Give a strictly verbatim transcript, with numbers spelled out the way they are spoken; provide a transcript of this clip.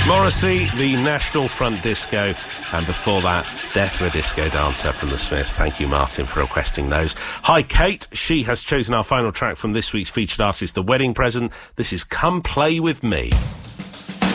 Morrissey, the National Front Disco, and before that, Death of a Disco Dancer from the Smiths. Thank you, Martin, for requesting those. Hi, Kate. She has chosen our final track from this week's featured artist, The Wedding Present. This is Come Play With Me.